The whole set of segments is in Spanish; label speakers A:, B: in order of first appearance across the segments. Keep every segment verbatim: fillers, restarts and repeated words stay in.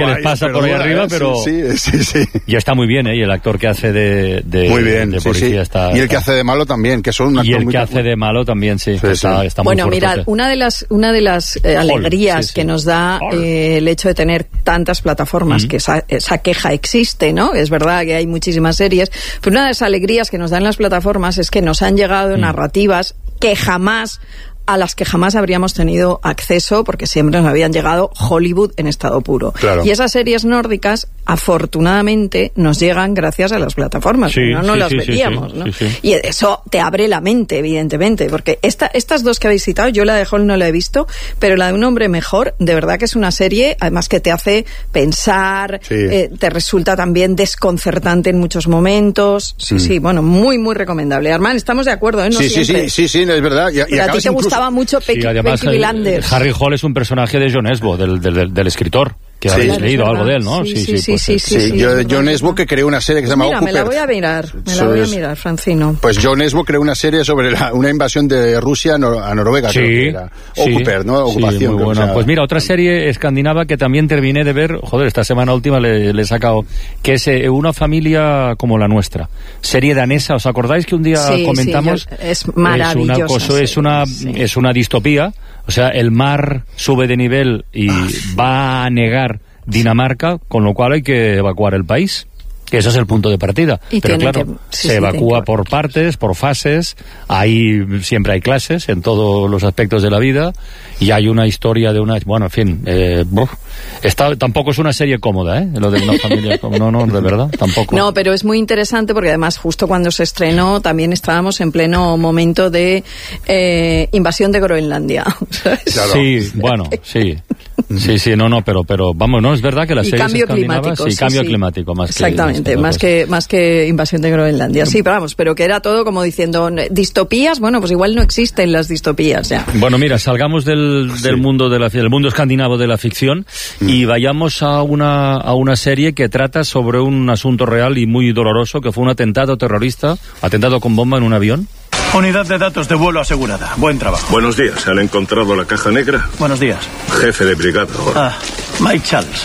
A: que les pasa por ahí
B: dura,
A: arriba,
B: ¿eh?
A: pero...
B: Sí, sí, sí.
A: Y está muy bien, ¿eh? Y el actor que hace de, de,
B: muy bien,
A: de
B: sí,
A: policía
B: sí.
A: está...
B: Y el que hace de malo también, que son un actor
A: Y el
B: muy
A: que hace de malo también, sí.
B: sí,
A: está,
B: sí.
A: está muy
C: Bueno, mirad, una de las, una de las eh, alegrías sí, sí. que nos da eh, el hecho de tener tantas plataformas, mm-hmm. que esa, esa queja existe, ¿no? Es verdad que hay muchísimas series, pero una de las alegrías que nos dan las plataformas es que nos han llegado mm. narrativas que jamás a las que jamás habríamos tenido acceso porque siempre nos habían llegado Hollywood en estado puro.
B: Claro.
C: Y esas series nórdicas, afortunadamente, nos llegan gracias a las plataformas,
A: sí,
C: no, no
A: sí,
C: las
A: sí,
C: veríamos,
A: sí, sí,
C: ¿no?
A: Sí, sí.
C: Y eso te abre la mente, evidentemente, porque esta, estas dos que habéis citado, yo la de Hall no la he visto, pero la de Un hombre mejor, de verdad que es una serie, además que te hace pensar,
B: sí.
C: eh, te resulta también desconcertante en muchos momentos. Sí, mm. sí, bueno, muy, muy recomendable. Armand, estamos de acuerdo, ¿eh? No
B: sí, sí, sí, sí, sí, es verdad. Y, y
C: a ti te
B: incluso...
C: gustaba mucho Peaky,
A: sí, además,
C: Peaky Blinders.
A: Harry Hall es un personaje de John Esbo, del, del, del, del escritor. Que
B: sí,
A: habéis
B: claro,
A: leído algo de él, ¿no?
C: Sí, sí, sí. sí, sí,
B: sí,
C: sí,
B: yo,
C: sí
B: John Esbo, que creó una serie que se llama
C: Mira,
B: Occupert.
C: me la voy a mirar, me la voy a mirar, Francino.
B: Pues John Esbo creó una serie sobre la, una invasión de Rusia a Noruega,
A: sí,
B: creo que era.
A: Sí,
B: Occupert, ¿no? Ocupación.
A: Sí, muy buena. Pues mira, otra serie escandinava que también terminé de ver, joder, esta semana última le, le he sacado, que es eh, Una familia como la nuestra. Serie danesa, ¿os acordáis que un día
C: sí,
A: comentamos?
C: Sí, yo, es maravillosa.
A: Es una, cosa, es una, sí. es una distopía, o sea, el mar sube de nivel y ah, sí. va a negar Dinamarca, con lo cual hay que evacuar el país. Ese es el punto de partida. Y pero claro, que, sí, se sí, evacúa que... por partes, por fases, ahí siempre hay clases en todos los aspectos de la vida, y hay una historia de una... Bueno, en fin, eh, está, tampoco es una serie cómoda, ¿eh? Lo de una familia... No, no, de verdad, tampoco.
C: No, pero es muy interesante porque además justo cuando se estrenó también estábamos en pleno momento de eh, invasión de Groenlandia. ¿Sabes?
B: Claro.
A: Sí, bueno, sí. Sí, sí, no, no, pero, pero vamos, no, es verdad que las
C: y
A: series
C: cambio climático,
A: sí,
C: sí,
A: cambio
C: sí.
A: climático, más
C: exactamente,
A: que...
C: más que, más que invasión de Groenlandia, sí, pero vamos, pero que era todo como diciendo, distopías, bueno, pues igual no existen las distopías ya.
A: Bueno, mira, salgamos del, del sí. mundo de la, del mundo escandinavo de la ficción mm. y vayamos a una, a una serie que trata sobre un asunto real y muy doloroso, que fue un atentado terrorista, atentado con bomba en un avión.
D: Unidad de datos de vuelo asegurada. Buen trabajo.
E: Buenos días. ¿Han encontrado la caja negra?
D: Buenos días.
E: Jefe de brigada.
D: Ah, Mike Charles.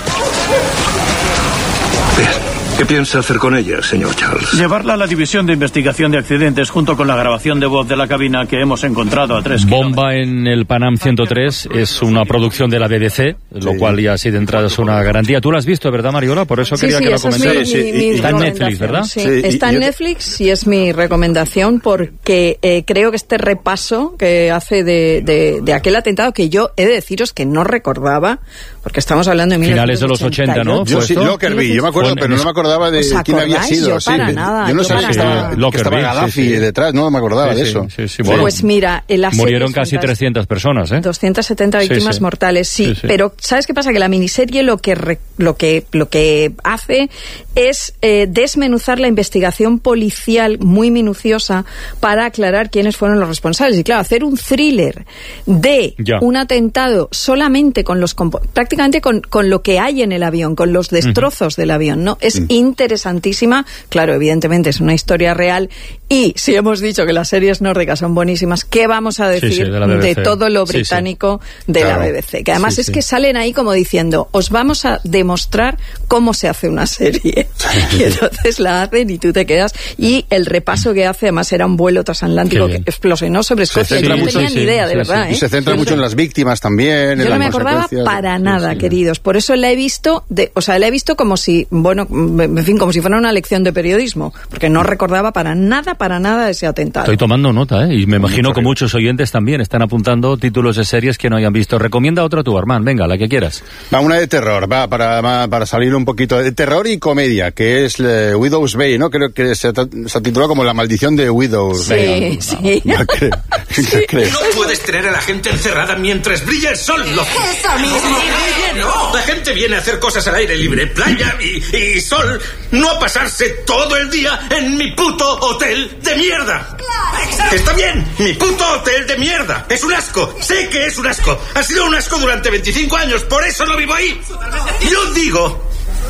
E: Bien. ¿Qué piensa hacer con ella, señor Charles?
D: Llevarla a la división de investigación de accidentes junto con la grabación de voz de la cabina que hemos encontrado a tres
A: Bomba en el Pan Am ciento tres es una producción de la B B C, lo sí. cual ya así de entrada es una garantía. ¿Tú la has visto, verdad, Mariola? Por eso
C: sí,
A: quería
C: sí,
A: que lo comentaras.
C: Sí, sí, mi,
A: está en Netflix, ¿verdad?
C: Sí,
B: sí,
C: está en Netflix y es mi recomendación porque eh, creo que este repaso que hace de, de, de aquel atentado que yo he de deciros que no recordaba, porque estamos hablando de mil novecientos ochenta.
A: Finales de los ochenta, ¿no?
B: Yo sí, Lockerbie, yo me acuerdo, pero no me acordaba de quién había sido.
C: Yo para
B: sí,
C: nada.
B: Yo no
C: yo
B: sabía que estaba, que estaba Gaddafi sí, sí. detrás, no me acordaba
A: sí,
B: de eso.
A: Sí, sí, sí, bueno,
C: pues mira, la
A: murieron casi trescientas personas, ¿eh?
C: doscientas setenta víctimas
A: sí, sí.
C: mortales, sí,
A: sí, sí.
C: Pero ¿sabes qué pasa? Que la miniserie lo que re, lo que lo que hace es eh, desmenuzar la investigación policial muy minuciosa para aclarar quiénes fueron los responsables. Y claro, hacer un thriller de
A: ya.
C: un atentado solamente con los prácticamente con, con lo que hay en el avión, con los destrozos uh-huh. del avión, ¿no? Es uh-huh. interesantísima. Claro, evidentemente es una historia real y si hemos dicho que las series nórdicas son buenísimas, ¿qué vamos a decir sí, sí, de, de todo lo británico sí, sí. de claro. la B B C? Que además sí, es sí. que salen ahí como diciendo, os vamos a demostrar cómo se hace una serie. Y entonces la hacen y tú te quedas. Y el repaso que hace, además era un vuelo transatlántico que explosionó sobre Escocia. Yo no
B: mucho,
C: tenía
B: sí,
C: ni idea,
B: sí,
C: de verdad.
B: Sí.
C: ¿eh?
B: Y se centra mucho en las víctimas también.
C: Yo
B: en
C: no
B: las
C: me acordaba para nada,
B: sí.
C: queridos. Por eso la he visto, de, o sea, la he visto como si, bueno, en fin, como si fuera una lección de periodismo, porque no recordaba para nada, para nada ese atentado.
A: Estoy tomando nota, ¿eh? Y me imagino que muchos oyentes también están apuntando títulos de series que no hayan visto. Recomienda otra tú, Armand, venga, la que quieras.
B: Va, una de terror, va, para, para salir un poquito de terror y comedia, que es uh, Widow's Bay, ¿no? Creo que se, se tituló como La maldición de Widow's
C: sí,
B: Bay.
C: Sí,
B: no, ¿qué,
C: sí.
B: ¿qué crees?
F: No puedes tener a la gente encerrada mientras brilla el sol, loco.
G: Eso mismo.
F: No, la gente viene a hacer cosas al aire libre, playa y, y sol, no a pasarse todo el día en mi puto hotel de mierda.
G: Claro.
F: Está bien, mi puto hotel de mierda. Es un asco, sé que es un asco. Ha sido un asco durante veinticinco años, por eso no vivo ahí. Yo digo,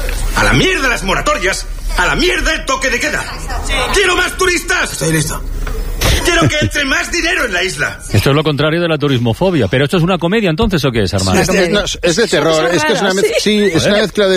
F: a la mierda las moratorias, a la mierda el toque de queda. ¡Quiero más turistas!
G: Estoy listo.
F: Quiero que entre más dinero en la isla.
A: Esto es lo contrario de la turismofobia. ¿Pero esto es una comedia entonces o qué es, Armando?
B: Es, es, no, es de terror. Es que es una mezcla, sí, es una mezcla de